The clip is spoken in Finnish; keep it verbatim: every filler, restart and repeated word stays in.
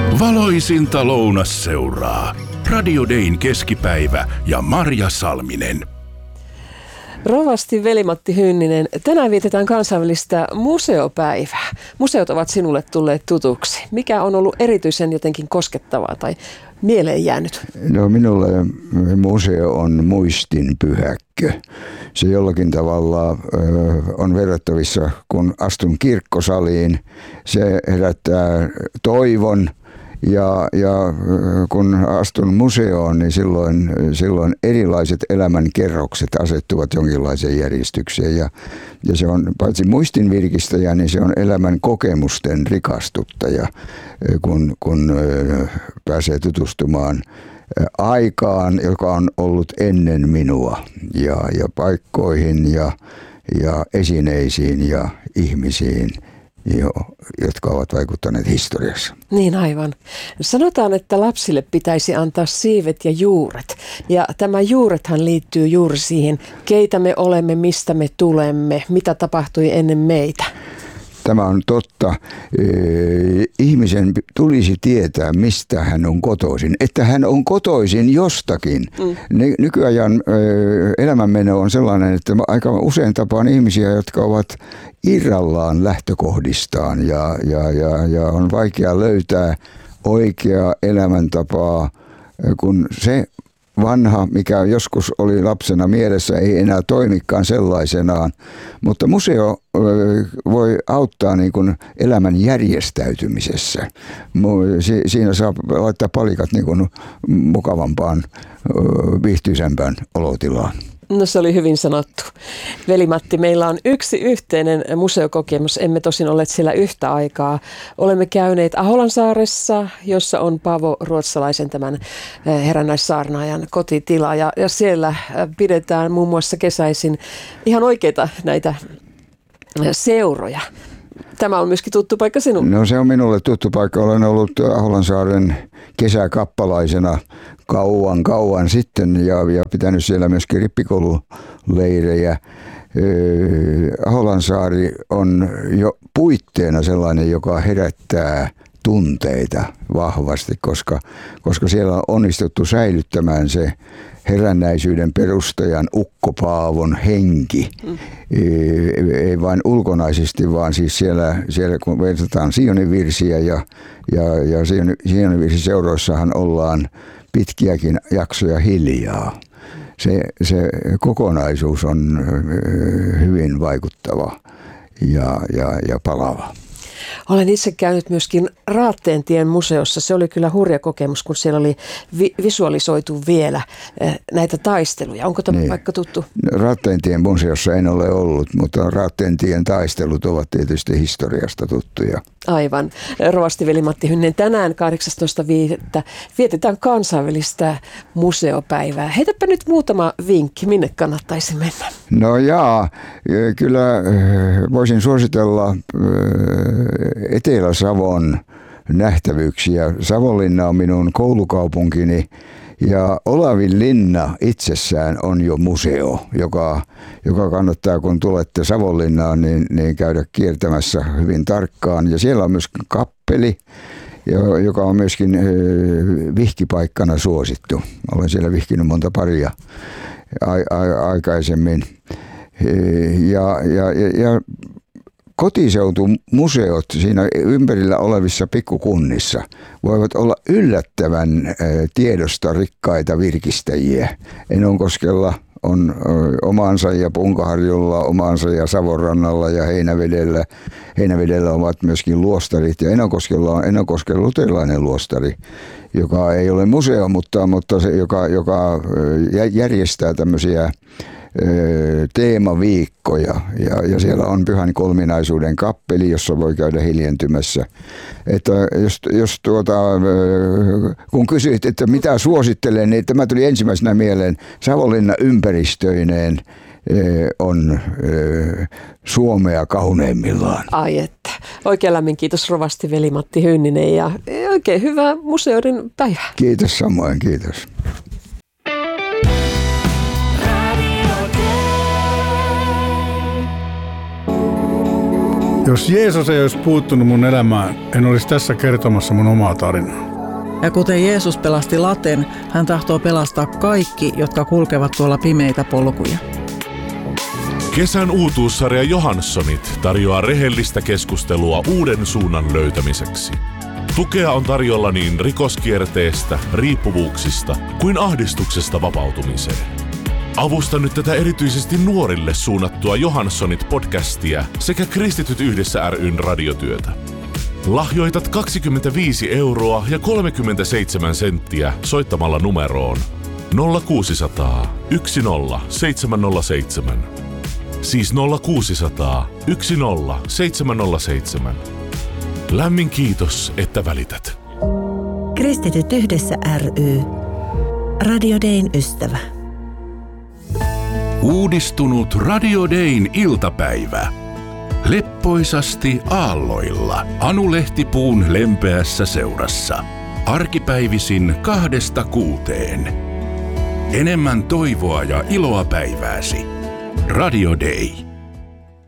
Valoisinta lounasseuraa. Radio Dayn keskipäivä ja Marja Salminen. Rovasti Veli-Matti Hynninen, tänään vietetään kansainvälistä museopäivää. Museot ovat sinulle tulleet tutuksi. Mikä on ollut erityisen jotenkin koskettavaa tai mieleen jäänyt? No minulle museo on muistinpyhäkkö. Se jollakin tavalla ö, on verrattavissa, kun astun kirkkosaliin. Se herättää toivon. Ja, ja kun astun museoon, niin silloin, silloin erilaiset elämän kerrokset asettuvat jonkinlaiseen järjestykseen. Ja, ja se on paitsi muistin virkistäjä, niin se on elämän kokemusten rikastuttaja, kun, kun pääsee tutustumaan aikaan, joka on ollut ennen minua, ja, ja paikkoihin ja, ja esineisiin ja ihmisiin, Jo, jotka ovat vaikuttaneet historiassa. Niin aivan. Sanotaan, että lapsille pitäisi antaa siivet ja juuret. Ja tämä juurethan liittyy juuri siihen, keitä me olemme, mistä me tulemme, mitä tapahtui ennen meitä. Tämä on totta. Ihmisen tulisi tietää, mistä hän on kotoisin. Että hän on kotoisin jostakin. Mm. Nykyajan elämänmeno on sellainen, että aika usein tapaan ihmisiä, jotka ovat irrallaan lähtökohdistaan. Ja, ja, ja, ja on vaikea löytää oikeaa elämäntapaa, kun se vanha, mikä joskus oli lapsena mielessä, ei enää toimikaan sellaisenaan. Mutta museo voi auttaa niin kuin elämän järjestäytymisessä. Siinä saa laittaa palikat niin kuin mukavampaan, viihtyisämpään olotilaan. No se oli hyvin sanottu. Veli-Matti, meillä on yksi yhteinen museokokemus. Emme tosin ole siellä yhtä aikaa. Olemme käyneet Aholansaaressa, jossa on Paavo Ruotsalaisen tämän herännäissaarnaajan kotitila. Ja, ja siellä pidetään muun muassa kesäisin ihan oikeita näitä seuroja. Tämä on myöskin tuttu paikka sinulle. No se on minulle tuttu paikka. Olen ollut Aholansaaren kesäkappalaisena kauan kauan sitten ja, ja pitänyt siellä myöskin rippikoululeirejä. Aholansaari on jo puitteena sellainen, joka herättää tunteita vahvasti, koska, koska siellä on onnistuttu säilyttämään se herännäisyyden perustajan Ukko Paavon henki. Mm. Ei vain ulkonaisesti, vaan siis siellä, siellä kun vertataan Sionin virsiä ja, ja, ja Sionin virsiseuroissahan ollaan pitkiäkin jaksoja hiljaa. Se, se kokonaisuus on hyvin vaikuttava ja, ja, ja palava. Olen itse käynyt myöskin Raatteentien museossa. Se oli kyllä hurja kokemus, kun siellä oli vi- visualisoitu vielä näitä taisteluja. Onko tämä niin paikka tuttu? Raatteentien museossa en ole ollut, mutta Raatteentien taistelut ovat tietysti historiasta tuttuja. Aivan. Rovasti Veli-Matti Hynninen, tänään kahdeksastoista viidettä vietetään kansainvälistä museopäivää. Heitäpä nyt muutama vinkki, minne kannattaisi mennä. No jaa, kyllä voisin suositella Etelä-Savon nähtävyyksiä. Savonlinna on minun koulukaupunkini ja Olavinlinna itsessään on jo museo, joka, joka kannattaa, kun tulette Savonlinnaan, niin, niin käydä kiertämässä hyvin tarkkaan. Ja siellä on myös kappeli, joka on myöskin vihkipaikkana suosittu. Olen siellä vihkinyt monta paria a- a- aikaisemmin. Ja, ja, ja, ja kotiseutumuseot siinä ympärillä olevissa pikkukunnissa voivat olla yllättävän tiedosta rikkaita virkistäjiä. Enonkoskella on omansa ja Punkaharjulla omansa ja Savonrannalla ja Heinävedellä. Heinävedellä ovat myöskin luostarit ja Enonkoskella on Enonkosken luterilainen luostari, joka ei ole museo, mutta, mutta se, joka, joka järjestää tämmöisiä teemaviikkoja ja, ja siellä on Pyhän Kolminaisuuden kappeli, jossa voi käydä hiljentymässä. Että jos, jos tuota, kun kysyit, että mitä suosittelen, niin tämä tuli ensimmäisenä mieleen. Savonlinna ympäristöineen on Suomea kauneimmillaan. Ai että. Oikein lämmin kiitos rovasti Veli-Matti Hynninen ja oikein hyvää museoiden päivää. Kiitos samoin, kiitos. Jos Jeesus ei olisi puuttunut mun elämään, en olisi tässä kertomassa mun omaa tarinaa. Ja kuten Jeesus pelasti Laten, hän tahtoo pelastaa kaikki, jotka kulkevat tuolla pimeitä polkuja. Kesän uutuussarja Johanssonit tarjoaa rehellistä keskustelua uuden suunnan löytämiseksi. Tukea on tarjolla niin rikoskierteestä, riippuvuuksista kuin ahdistuksesta vapautumiseen. Avusta nyt tätä erityisesti nuorille suunnattua Johanssonit-podcastia sekä Kristityt yhdessä ry:n radiotyötä. Lahjoitat kaksikymmentäviisi euroa ja kolmekymmentäseitsemän senttiä soittamalla numeroon nolla kuusisataa yksi nolla seitsemän nolla seitsemän. Siis nolla kuusisataa yksi nolla seitsemän nolla seitsemän. Lämmin kiitos, että välität. Kristityt yhdessä ry. Radio Dayn ystävä. Uudistunut Radio Dayn iltapäivä. Leppoisasti aalloilla Anu Lehtipuun lempeässä seurassa. Arkipäivisin kahdesta kuuteen. Enemmän toivoa ja iloa päivääsi. Radio Day.